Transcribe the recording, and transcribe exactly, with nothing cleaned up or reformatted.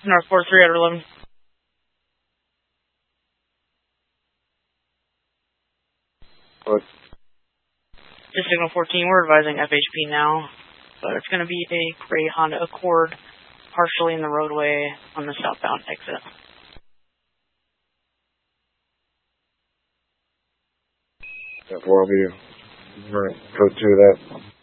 North four three out of eleven. What? Just signal fourteen, we're advising F H P now. But it's going to be a gray Honda Accord, partially in the roadway on the southbound exit. Yeah, four will be right, code two of that.